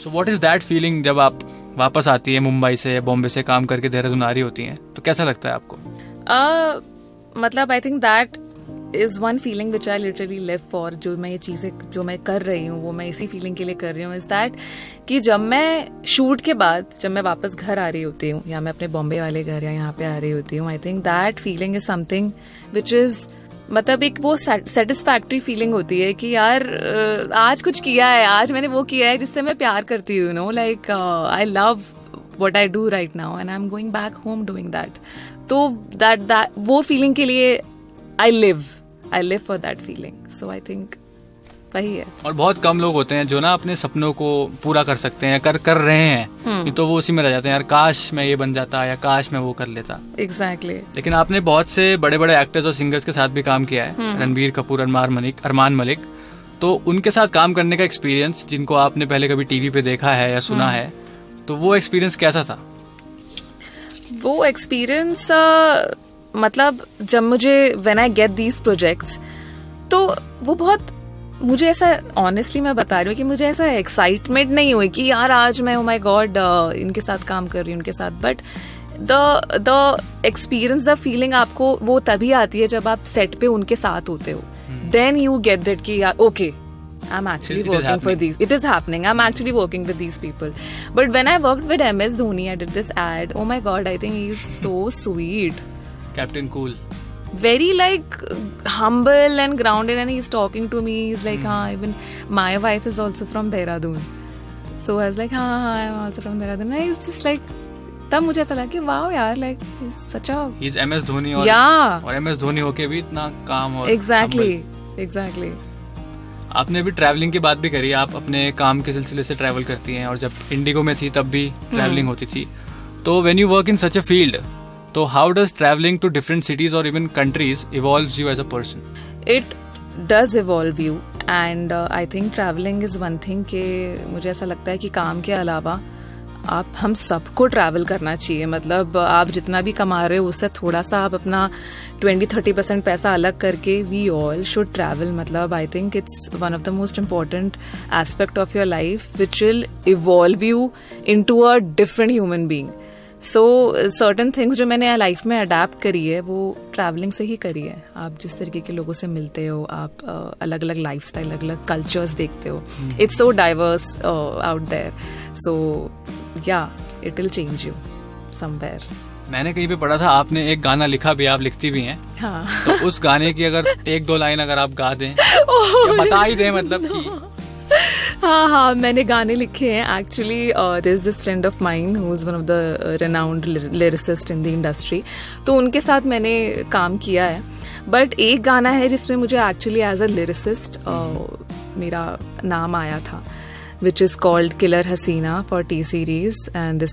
So what is that feeling जब आप वापस आती है मुंबई से, बॉम्बे से काम करके देहरादून आ रही होती हैं, तो कैसा लगता है आपको? मतलब I think that is one feeling which I literally live for. जो मैं ये चीजें जो मैं कर रही हूँ वो मैं इसी फीलिंग के लिए कर रही हूँ. इज दैट कि जब मैं शूट के बाद जब मैं वापस घर आ रही होती हूँ, या मैं अपने बॉम्बे वाले घर या यहाँ पे आ रही होती हूँ, I think that feeling is something which is मतलब एक वो सेटिस्फैक्ट्री फीलिंग होती है कि यार आज कुछ किया है, आज मैंने वो किया है जिससे मैं प्यार करती हूँ. Know like I love what I do right now and I'm going back home doing that. तो that वो feeling के लिए I live for that feeling. So I think वही है. और बहुत कम लोग होते हैं जो ना अपने सपनों को पूरा कर सकते हैं, कर रहे हैं, तो वो उसी में रह जाते हैं, यार काश मैं ये बन जाता या काश मैं वो कर लेता. Exactly. लेकिन आपने बहुत से बड़े बड़े एक्टर्स और सिंगर्स के साथ भी काम किया है, रणबीर कपूर, अरमान मलिक. तो उनके साथ काम करने का एक्सपीरियंस, जिनको आपने पहले कभी टीवी पे देखा है या सुना है, तो वो एक्सपीरियंस कैसा था? वो एक्सपीरियंस मतलब जब मुझे when I get these projects, तो वो बहुत मुझे ऐसा ऑनेस्टली मैं बता रही हूँ कि मुझे ऐसा एक्साइटमेंट नहीं हुई कि यार आज मैं ओ माय गॉड इनके साथ काम कर रही हूँ उनके साथ. But the experience, the feeling आपको वो तभी आती है जब आप सेट पे उनके साथ होते हो. देन यू गेट दैट कि यार okay, I'm actually working for these. It is happening. I'm actually working with these people. But when I worked with MS Dhoni, I did this ad. Oh my God, I think he's so sweet. Captain Cool. Very like humble and grounded, and he's talking to me. He's like, even my wife is also from Dehradun. So I was like, I'm also from Dehradun. And he's just like, तब मुझे ऐसा लगा कि wow यार, like he's such a. He's MS Dhoni और. Yeah. और MS Dhoni होके भी इतना काम और. Exactly. आपने अभी ट्रैवलिंग की बात भी करी, आप अपने काम के सिलसिले से ट्रैवल करती हैं, और जब इंडिगो में थी तब भी ट्रैवलिंग होती थी. तो when you work in such a field, तो how does travelling to different cities और even countries evolves you as a person? It does evolve you, and I think travelling is one thing के मुझे ऐसा लगता है कि काम के अलावा हम सबको ट्रैवल करना चाहिए. मतलब आप जितना भी कमा रहे हो उससे थोड़ा सा आप अपना 20-30% पैसा अलग करके वी ऑल शुड ट्रैवल. मतलब I think it's one of the most important aspect of your life which will evolve you in to a different human being. So certain things जो मैंने लाइफ में अडेप्ट करी है वो travelling से ही करी है. आप जिस तरीके के लोगों से मिलते हो, आप अलग अलग लाइफ स्टाइल, अलग अलग कल्चर्स देखते हो. It's so diverse out there. सो या it will change you somewhere. मैंने कहीं पे पढ़ा था आपने एक गाना लिखा भी, आप लिखती भी हैं. हाँ. तो उस गाने की अगर 1-2 लाइन अगर आप गा दें या बता ही दें, मतलब कि. हाँ, मैंने गाने लिखे हैं actually. There is this friend of mine who is one of the renowned lyricist in the industry. तो उनके साथ मैंने काम किया है. बट एक गाना है जिसमें मुझे एक्चुअली एज अ लिरिसिस्ट मेरा नाम आया था, which is called Killer Hasina for T-Series, and this